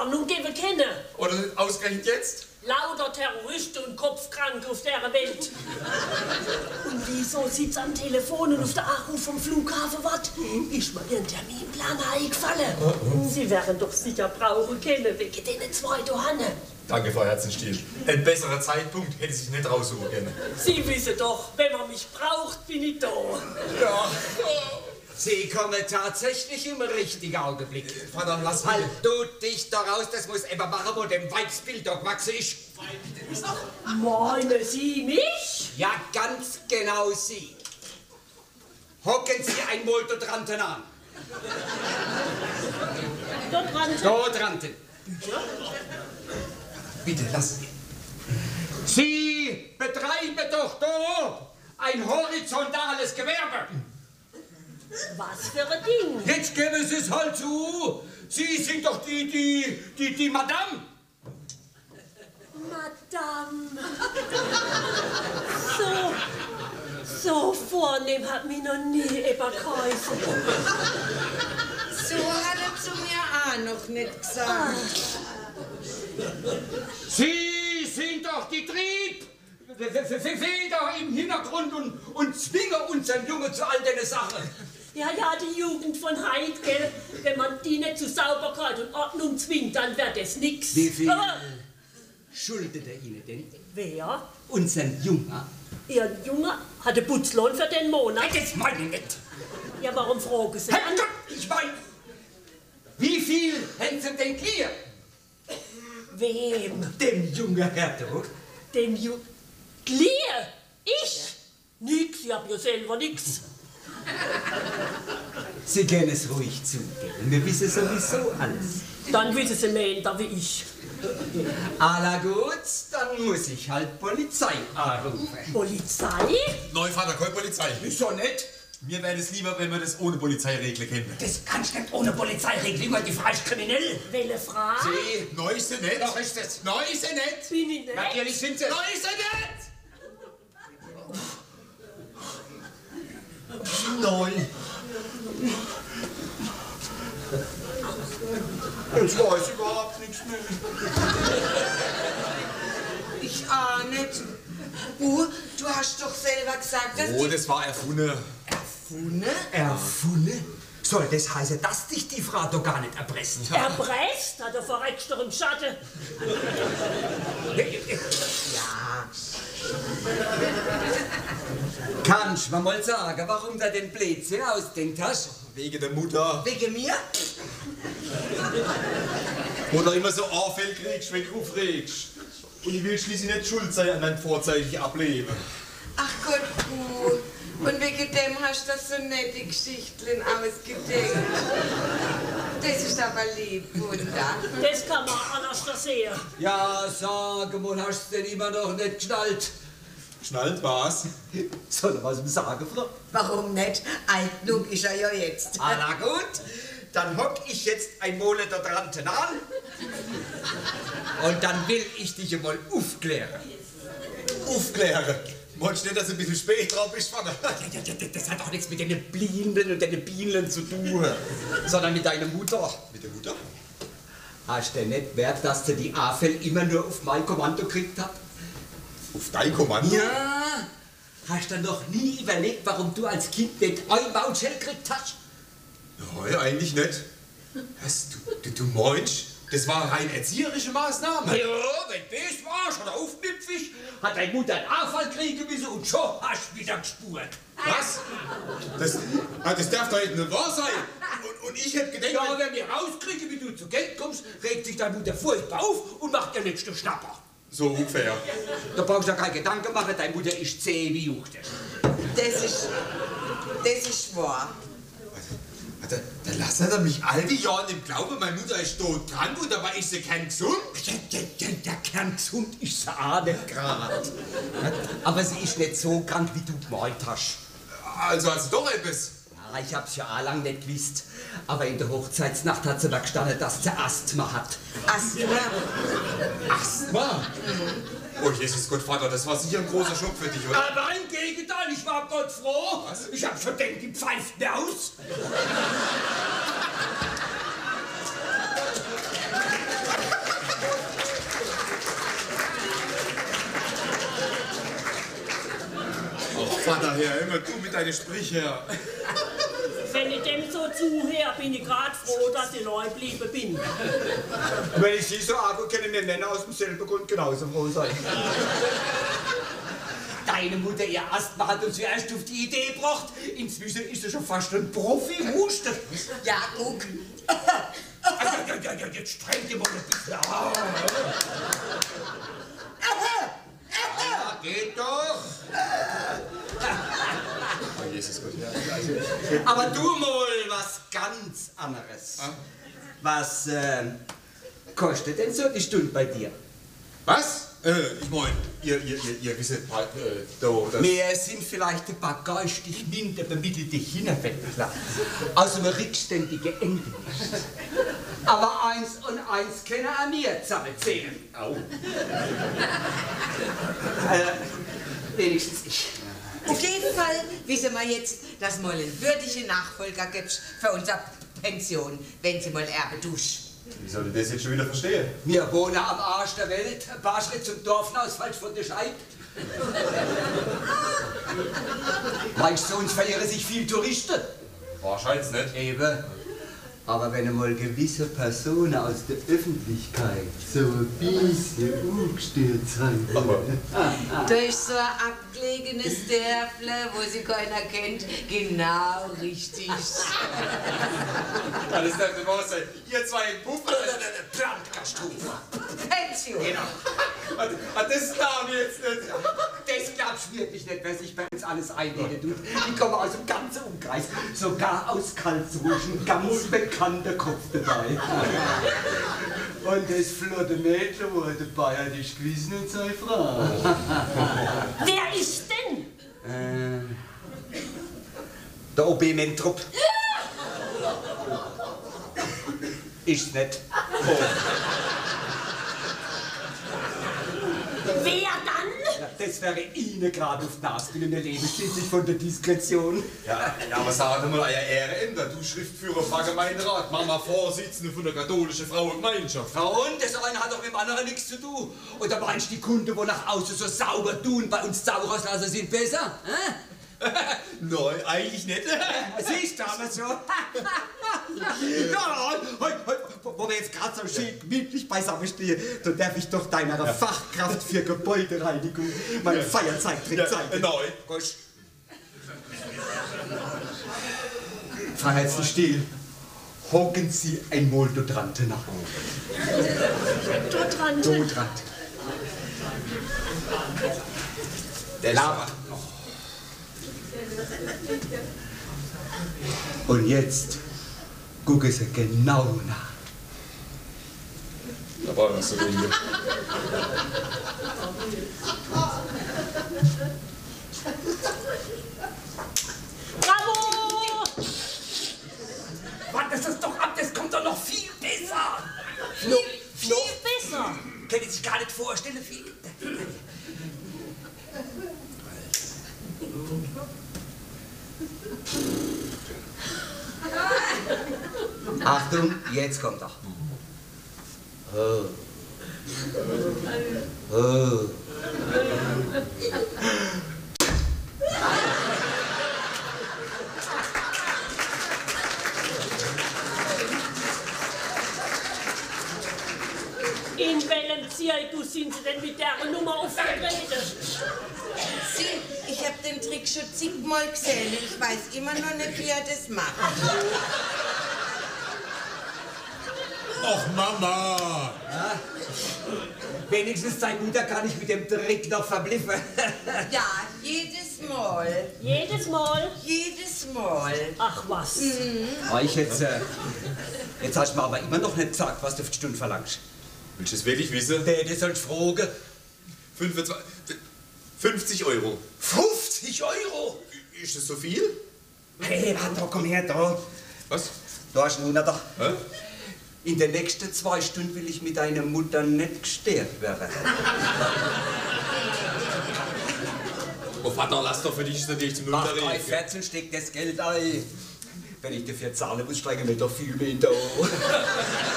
Warnung geben können. Oder ausgerechnet jetzt? Lauter Terroristen und Kopfkranke auf der Welt. Und wieso sitzt am Telefon und auf der Anruf vom Flughafen wart? Ist mir Ihren Terminplan eingefallen. Sie werden doch sicher brauchen können, wegen den 2 Johanne. Danke, Frau Herzenstiel. Ein besserer Zeitpunkt hätte sich nicht raussuchen können. Sie wissen doch, wenn man mich braucht, bin ich da. Ja. Sie kommen tatsächlich im richtigen Augenblick. Vater, lass mich. Halt du dich da raus, das muss eben machen, wo dem Weibsbild da gewachsen ist. Meinen Sie mich? Ja, ganz genau Sie. Hocken Sie einmal da dran an. Dort dran. Da dran. Ja? Bitte, lass. Sie betreiben doch da ein horizontales Gewerbe. Was für ein Ding? Jetzt geben Sie es halt zu. Sie sind doch die Madame. Madame. So vornehm hat mich noch nie jemand geheißen. So hat er zu mir auch noch nicht gesagt. Sie sind doch die Triebfeder im Hintergrund und zwingen unseren Jungen zu all den Sachen. Ja, die Jugend von heute, gell? Wenn man die nicht zu Sauberkeit und Ordnung zwingt, dann wird es nix. Wie viel Aber schuldet er Ihnen denn? wer? Unseren Jungen? Ihr Junge hatte Putzlohn für den Monat. Das meine ich nicht. Ja, warum fragen Sie Herr dann? Gott, ich meine, wie viel haben Sie denn hier? Wem? Dem jungen Hertog? Dem Glier? Ich? Nix, ich hab ja selber nix. Sie können es ruhig zugeben. Wir wissen sowieso alles. Dann wissen Sie mehr wie ich. Alla gut, dann muss ich halt Polizei anrufen. Polizei? Neuvater, keine Polizei. Wieso nicht? Mir wäre es lieber, wenn wir das ohne Polizei regeln könnten. Das kannst du nicht ohne Polizei regeln. Immer die Frau ist kriminell. Welche Frage? Sie. Neu ist sie nicht. Doch ist es. Neu ist sie nicht. Bin ich nicht? Natürlich sind sie. Neu ist sie nicht. Neu. Jetzt weiß ich überhaupt nichts mehr. Ich auch nicht. Du hast doch selber gesagt, dass Oh, das war erfunden. Erfunden? Erfunden? Soll das heißen, dass dich die Frau doch gar nicht erpressen? Erpresst? Hat er verreckt doch im Schatten. Ja. Kannst du mir mal sagen, warum du den Blödsinn ausdenkt hast? Wegen der Mutter. Wegen mir? Oder immer so Anfälle kriegst, wenn du aufregst. Und ich will schließlich nicht schuld sein an deinem vorzeitigen Ableben. Ach Gott, und wegen dem hast du das so nette Geschichten ausgedenkt. Das ist aber lieb, Wunder. Das kann man anders sehen. Ja, sag mal, hast du denn immer noch nicht geschnallt? Schnallt was? Soll er was ihm sagen, Frau? Warum nicht? Alt genug ist er ja jetzt. Ah, na gut, dann hock ich jetzt ein Monat da dran an und dann will ich dich einmal aufklären. Aufklären. Wolltest du nicht, dass du ein bisschen spät drauf bist, Vater? Das hat doch nichts mit den Bienen und den Bienen zu tun, sondern mit deiner Mutter. Mit der Mutter? Hast du denn nicht wert, dass du die Afel immer nur auf mein Kommando gekriegt hast? Auf dein Kommando? Ja. Hast du noch nie überlegt, warum du als Kind nicht ein Maulschell gekriegt hast? Nein, eigentlich nicht. Was, du meinst, das war rein erzieherische Maßnahme? Ja, wenn das warst oder aufmüpfig, hat deine Mutter einen Anfall kriegen müssen und schon hast du wieder gespurt. Was? Das darf doch nicht wahr sein. Und ich hätte gedacht... Ja, wenn wir rauskriegen, wie du zu Geld kommst, regt sich deine Mutter furchtbar auf und macht dir nächste Schnapper. So ungefähr. Da brauchst du dir keine Gedanken machen, deine Mutter ist zäh wie Juchte. Das ist wahr. Da lassen er mich all die Jahre im Glauben, meine Mutter ist todkrank und dabei ist sie kerngesund. Der kerngesund ist sie auch nicht gerade. Aber sie ist nicht so krank, wie du gemeint hast. Also doch etwas. Ja, ich hab's ja auch lang nicht gewusst. Aber in der Hochzeitsnacht hat sie da gestanden, dass sie Asthma hat. Asthma? Asthma? Oh, Jesus Gott, Vater, das war sicher ein großer Schock für dich, oder? Aber im Gegenteil, ich war Gott froh. Was? Ich hab schon gedacht, die pfeift mir aus. Vater her, immer du mit deinen Sprüchen her. Wenn ich dem so zuhöre, bin ich grad froh, dass ich neu geblieben bin. Wenn ich Sie so angucke, können wir Männer aus demselben Grund genauso froh sein. Deine Mutter, ihr Asthma, hat uns zuerst auf die Idee gebracht. Inzwischen ist sie schon fast ein Profi-Huster. Ja, guck. Jetzt streng dich mal ein bisschen an. Ja, geht doch. Oh, Jesus Gott, ja. Aber du mal was ganz anderes. Was kostet denn so die Stunde bei dir? Was? Ich mein, ihr wisst, da, das... Wir sind vielleicht ein paar geistig minder bemittelte Hinterwäldler aus einem rückständigen Englisch. Aber 1 und 1 können auch mir zusammenzählen. Au. Wenigstens ich. Auf jeden Fall wissen wir jetzt, dass mal einen würdigen Nachfolger gibt für unsere Pension, wenn sie mal erbe dusch. Wie soll ich das jetzt schon wieder verstehen? Wir wohnen am Arsch der Welt, ein paar Schritte zum Dorfhaus, falsch von der Scheibe. Meinst du, uns verirren sich viele Touristen? Wahrscheinlich nicht. Eben. Aber wenn einmal gewisse Personen aus der Öffentlichkeit so ein bisschen umgestört sind. Durch so ein abgelegenes Dörfle, wo sie keiner kennt, genau richtig. Das ist nicht wahr sein. Ihr zwei in Puppen. Brandkatastrophe. Pension. Genau. Das darf ich jetzt nicht. Das glaubst du wirklich nicht, wer sich bei uns alles einreden tut. Die kommen aus dem ganzen Umkreis, sogar aus Karlsruhe, ein ganz bekannter Kopf dabei. Und das flotte Mädchen, wo dabei hat, ist gewiss nicht seine Frau. Wer ist denn? Der OB Mentrup. Ist nicht. Wer dann? Ja, das wäre Ihnen gerade auf die Nase, denn wir leben schließlich von der Diskretion. Ja, aber sag mal, euer Ehrerämter, du Schriftführer vom Gemeinderat, Mama Vorsitzende von der katholischen Frauengemeinschaft. Ja, und das eine hat doch mit dem anderen nichts zu tun. Oder meinst du, die Kunden, die nach außen so sauber tun, bei uns sauber rauslassen, sind besser? Nein, eigentlich nicht. Siehst du aber so? Ja, wo wir jetzt gerade so schön gemütlich beisammen stehen, da darf ich doch deiner Fachkraft für Gebäudereinigung mein Feierzeittrick zeigen. Nein. Gosch. Freiheitsstil. Hocken Sie einmal dort dran nach. Dort dran. Dort dran. Der Lava. Und jetzt gucken Sie genau nach. Da war das so wenige. Bravo! Warten Sie es doch ab, das kommt doch noch viel besser. Viel besser. Können Sie sich gar nicht vorstellen, viel. Achtung, jetzt kommt er. Oh. Oh. In welchem Zirkus sind Sie denn mit der Nummer aufgetreten? Sie, ich hab den Trick schon zigmal gesehen. Ich weiß immer noch nicht, wie er das macht. Och, Mama! Ja? Wenigstens sein Mutter kann ich mit dem Trick noch verbliffen. Ja, jedes Mal. Jedes Mal? Jedes Mal. Ach was. Jetzt hast du mir aber immer noch nicht gesagt, was du für die Stunde verlangst. Willst du es wirklich wissen? Das sollst du fragen. 50 Euro. 50 Euro? Ist das so viel? Hey, warte, komm her, da. Was? Da hast du einen Hunderter. Hä? In den nächsten 2 Stunden will ich mit deiner Mutter nicht gestört werden. Oh Vater, lass doch für dich ist natürlich zum Mach Unterricht. 3,14 steckt das Geld ein. Wenn ich dafür zahlen muss, steigen mir doch viel mehr in der Ohr.